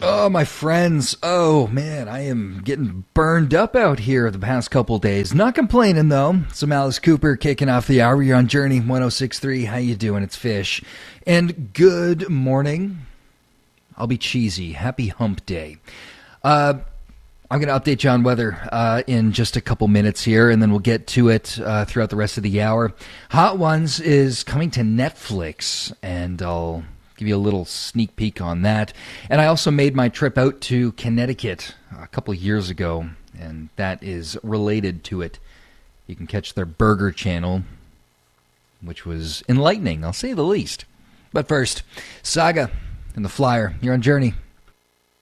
Oh, my friends. Oh, man, I am getting burned up out here the past couple days. Not complaining, though. Some Alice Cooper kicking off the hour. You're on Journey 106.3. How you doing? It's Fish. And good morning. I'll be cheesy. Happy hump day. I'm going to update you on weather in just a couple minutes here, and then we'll get to it throughout the rest of the hour. Hot Ones is coming to Netflix, and I'll give you a little sneak peek on that. And I also made my trip out to Connecticut a couple years ago, and that is related to it. You can catch their burger channel, which was enlightening, I'll say the least. But first, Saga and the Flyer. You're on Journey